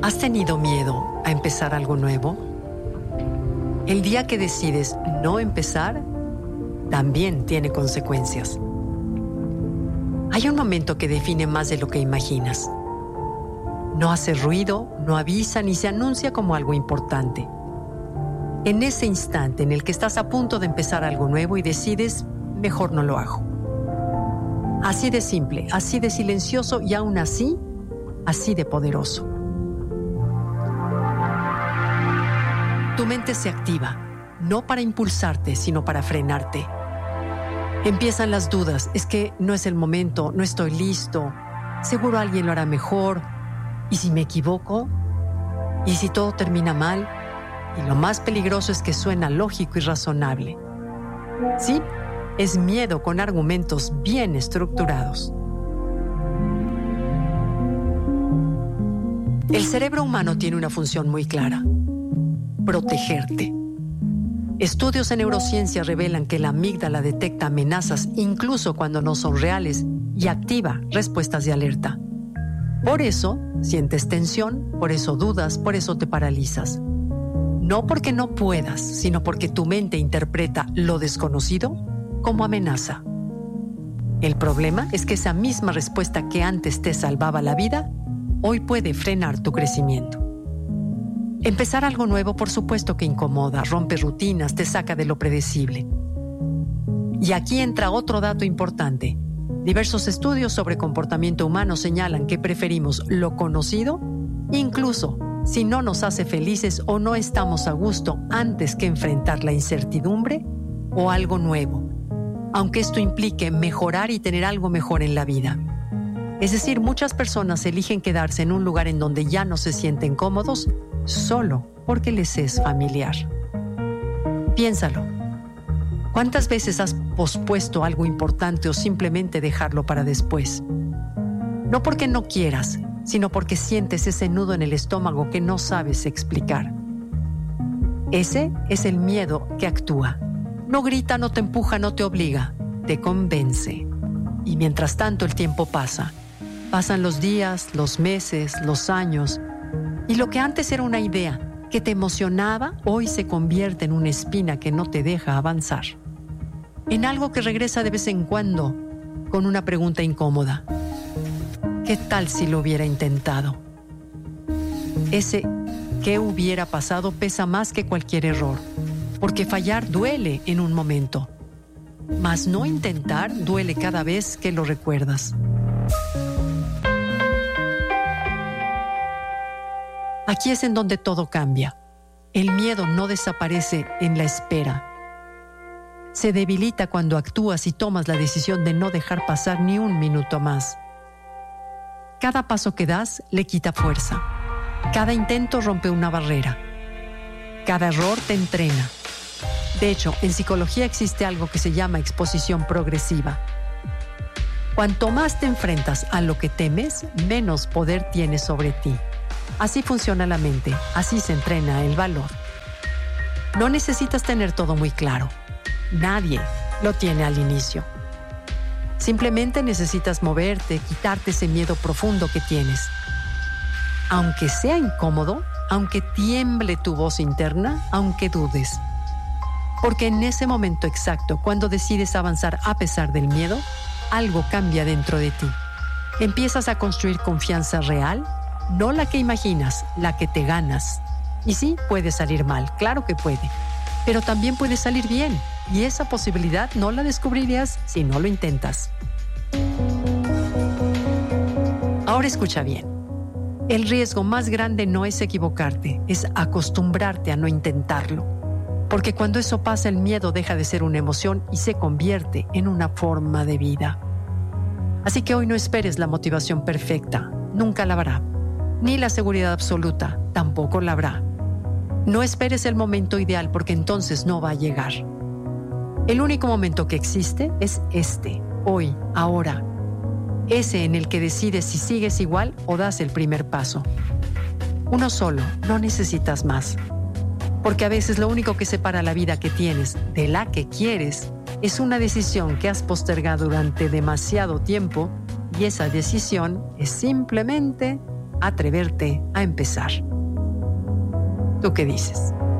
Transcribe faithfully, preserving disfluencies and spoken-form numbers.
¿Has tenido miedo a empezar algo nuevo? El día que decides no empezar, también tiene consecuencias. Hay un momento que define más de lo que imaginas. No hace ruido, no avisa ni se anuncia como algo importante. En ese instante en el que estás a punto de empezar algo nuevo y decides, mejor no lo hago. Así de simple, así de silencioso y aún así, así de poderoso. Tu mente se activa, no para impulsarte, sino para frenarte. Empiezan las dudas, es que no es el momento, no estoy listo, seguro alguien lo hará mejor. ¿Y si me equivoco? ¿Y si todo termina mal? Y lo más peligroso es que suena lógico y razonable. Sí, es miedo con argumentos bien estructurados. El cerebro humano tiene una función muy clara: protegerte. Estudios en neurociencia revelan que la amígdala detecta amenazas incluso cuando no son reales y activa respuestas de alerta. Por eso sientes tensión, por eso dudas, por eso te paralizas. No porque no puedas, sino porque tu mente interpreta lo desconocido como amenaza. El problema es que esa misma respuesta que antes te salvaba la vida, hoy puede frenar tu crecimiento. Empezar algo nuevo, por supuesto que incomoda, rompe rutinas, te saca de lo predecible. Y aquí entra otro dato importante. Diversos estudios sobre comportamiento humano señalan que preferimos lo conocido, incluso si no nos hace felices o no estamos a gusto, antes que enfrentar la incertidumbre o algo nuevo, aunque esto implique mejorar y tener algo mejor en la vida. Es decir, muchas personas eligen quedarse en un lugar en donde ya no se sienten cómodos solo porque les es familiar. Piénsalo. ¿Cuántas veces has pospuesto algo importante o simplemente dejarlo para después? No porque no quieras, sino porque sientes ese nudo en el estómago que no sabes explicar. Ese es el miedo que actúa. No grita, no te empuja, no te obliga, te convence. Y mientras tanto el tiempo pasa. Pasan los días, los meses, los años, y lo que antes era una idea que te emocionaba, hoy se convierte en una espina que no te deja avanzar. En algo que regresa de vez en cuando, con una pregunta incómoda. ¿Qué tal si lo hubiera intentado? Ese ¿qué hubiera pasado? Pesa más que cualquier error, porque fallar duele en un momento, mas no intentar duele cada vez que lo recuerdas. Aquí es en donde todo cambia. El miedo no desaparece en la espera. Se debilita cuando actúas y tomas la decisión de no dejar pasar ni un minuto más. Cada paso que das le quita fuerza. Cada intento rompe una barrera. Cada error te entrena. De hecho, en psicología existe algo que se llama exposición progresiva. Cuanto más te enfrentas a lo que temes, menos poder tienes sobre ti. Así funciona la mente, así se entrena el valor. No necesitas tener todo muy claro. Nadie lo tiene al inicio. Simplemente necesitas moverte, quitarte ese miedo profundo que tienes. Aunque sea incómodo, aunque tiemble tu voz interna, aunque dudes. Porque en ese momento exacto, cuando decides avanzar a pesar del miedo, algo cambia dentro de ti. Empiezas a construir confianza real, no la que imaginas, la que te ganas. Y sí, puede salir mal, claro que puede. Pero también puede salir bien. Y esa posibilidad no la descubrirías si no lo intentas. Ahora escucha bien. El riesgo más grande no es equivocarte, es acostumbrarte a no intentarlo. Porque cuando eso pasa, el miedo deja de ser una emoción y se convierte en una forma de vida. Así que hoy no esperes la motivación perfecta, nunca la habrá. Ni la seguridad absoluta, tampoco la habrá. No esperes el momento ideal porque entonces no va a llegar. El único momento que existe es este, hoy, ahora. Ese en el que decides si sigues igual o das el primer paso. Uno solo, no necesitas más. Porque a veces lo único que separa la vida que tienes de la que quieres es una decisión que has postergado durante demasiado tiempo y esa decisión es simplemente atreverte a empezar. ¿Tú qué dices?